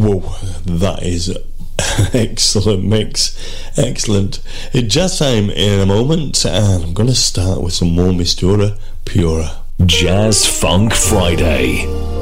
Whoa, that is excellent mix. Excellent. Jazz time in a moment, and I'm going to start with some more Mistura Pura. Jazz Funk Friday.